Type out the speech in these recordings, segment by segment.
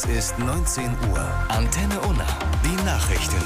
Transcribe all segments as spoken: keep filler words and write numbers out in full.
Es ist neunzehn Uhr. Antenne Unna. Die Nachrichten.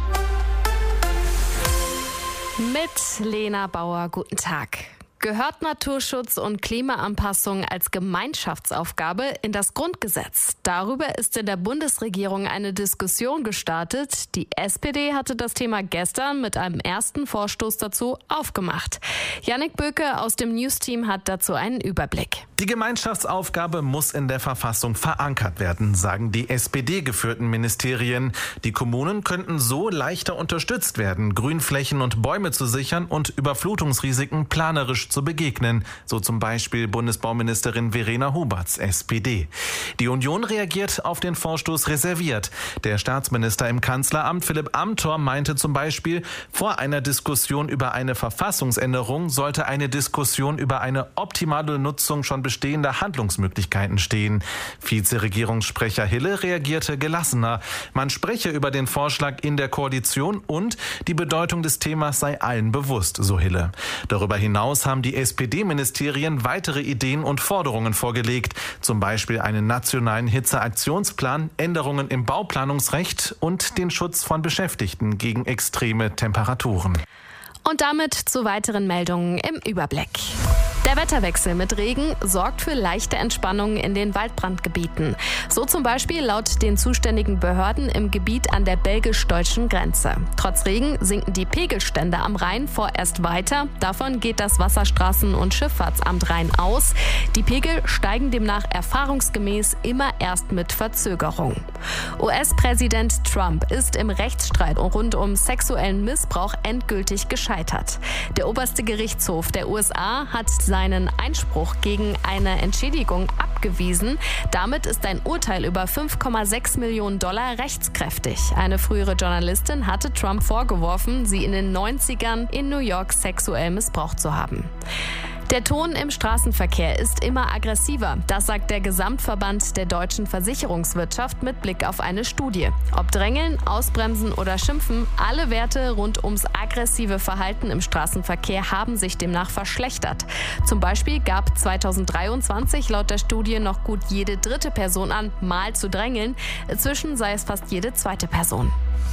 Mit Lena Bauer, guten Tag. Gehört Naturschutz und Klimaanpassung als Gemeinschaftsaufgabe in das Grundgesetz? Darüber ist in der Bundesregierung eine Diskussion gestartet. Die S P D hatte das Thema gestern mit einem ersten Vorstoß dazu aufgemacht. Jannik Böke aus dem News-Team hat dazu einen Überblick. Die Gemeinschaftsaufgabe muss in der Verfassung verankert werden, sagen die S P D-geführten Ministerien. Die Kommunen könnten so leichter unterstützt werden, Grünflächen und Bäume zu sichern und Überflutungsrisiken planerisch zu begegnen, so zum Beispiel Bundesbauministerin Verena Huberts, S P D. Die Union reagiert auf den Vorstoß reserviert. Der Staatsminister im Kanzleramt Philipp Amthor meinte zum Beispiel, vor einer Diskussion über eine Verfassungsänderung sollte eine Diskussion über eine optimale Nutzung schon bestehender Handlungsmöglichkeiten stehen. Vizeregierungssprecher Hille reagierte gelassener. Man spreche über den Vorschlag in der Koalition und die Bedeutung des Themas sei allen bewusst, so Hille. Darüber hinaus haben die S P D-Ministerien weitere Ideen und Forderungen vorgelegt, zum Beispiel einen nationalen Hitzeaktionsplan, Änderungen im Bauplanungsrecht und den Schutz von Beschäftigten gegen extreme Temperaturen. Und damit zu weiteren Meldungen im Überblick. Der Wetterwechsel mit Regen sorgt für leichte Entspannungen in den Waldbrandgebieten. So zum Beispiel laut den zuständigen Behörden im Gebiet an der belgisch-deutschen Grenze. Trotz Regen sinken die Pegelstände am Rhein vorerst weiter. Davon geht das Wasserstraßen- und Schifffahrtsamt Rhein aus. Die Pegel steigen demnach erfahrungsgemäß immer erst mit Verzögerung. U S-Präsident Trump ist im Rechtsstreit rund um sexuellen Missbrauch endgültig gescheitert. Der oberste Gerichtshof der U S A hat seinen Einspruch gegen eine Entschädigung abgewiesen. Damit ist ein Urteil über fünf Komma sechs Millionen Dollar rechtskräftig. Eine frühere Journalistin hatte Trump vorgeworfen, sie in den neunzigern in New York sexuell missbraucht zu haben. Der Ton im Straßenverkehr ist immer aggressiver. Das sagt der Gesamtverband der deutschen Versicherungswirtschaft mit Blick auf eine Studie. Ob Drängeln, Ausbremsen oder Schimpfen, alle Werte rund ums aggressive Verhalten im Straßenverkehr haben sich demnach verschlechtert. Zum Beispiel gab zweitausenddreiundzwanzig laut der Studie noch gut jede dritte Person an, mal zu drängeln. Inzwischen sei es fast jede zweite Person.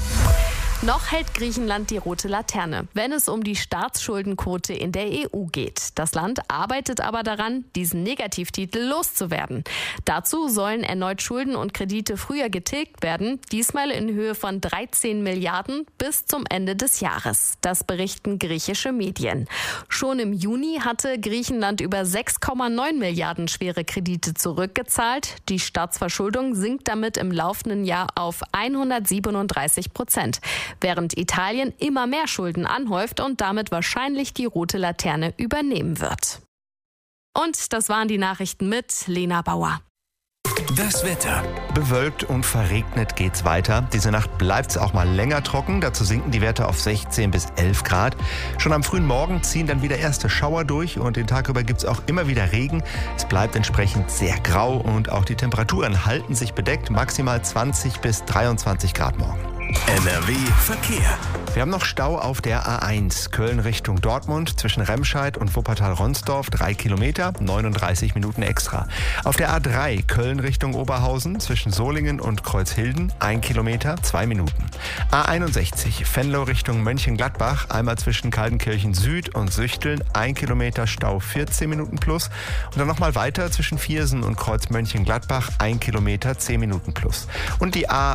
Noch hält Griechenland die rote Laterne, wenn es um die Staatsschuldenquote in der E U geht. Das Land arbeitet aber daran, diesen Negativtitel loszuwerden. Dazu sollen erneut Schulden und Kredite früher getilgt werden, diesmal in Höhe von dreizehn Milliarden bis zum Ende des Jahres. Das berichten griechische Medien. Schon im Juni hatte Griechenland über sechs Komma neun Milliarden schwere Kredite zurückgezahlt. Die Staatsverschuldung sinkt damit im laufenden Jahr auf hundertsiebenunddreißig Prozent. Während Italien immer mehr Schulden anhäuft und damit wahrscheinlich die rote Laterne übernehmen wird. Und das waren die Nachrichten mit Lena Bauer. Das Wetter. Bewölkt und verregnet geht's weiter. Diese Nacht bleibt's auch mal länger trocken. Dazu sinken die Werte auf sechzehn bis elf Grad. Schon am frühen Morgen ziehen dann wieder erste Schauer durch und den Tag über gibt's auch immer wieder Regen. Es bleibt entsprechend sehr grau und auch die Temperaturen halten sich bedeckt. Maximal zwanzig bis dreiundzwanzig Grad morgen. N R W Verkehr. Wir haben noch Stau auf der A eins, Köln Richtung Dortmund, zwischen Remscheid und Wuppertal-Ronsdorf, drei Kilometer, neununddreißig Minuten extra. Auf der A drei, Köln Richtung Oberhausen, zwischen Solingen und Kreuzhilden, ein Kilometer, zwei Minuten. A einundsechzig, Venlo Richtung Mönchengladbach, einmal zwischen Kaltenkirchen Süd und Süchteln, ein Kilometer Stau, vierzehn Minuten plus. Und dann nochmal weiter zwischen Viersen und Kreuz Mönchengladbach, ein Kilometer, zehn Minuten plus. Und die A